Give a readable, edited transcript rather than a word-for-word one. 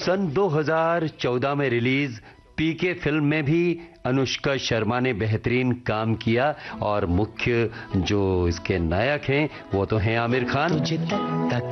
सन 2014 में रिलीज पीके फिल्म में भी अनुष्का शर्मा ने बेहतरीन काम किया और मुख्य जो इसके नायक हैं वो तो हैं आमिर खान।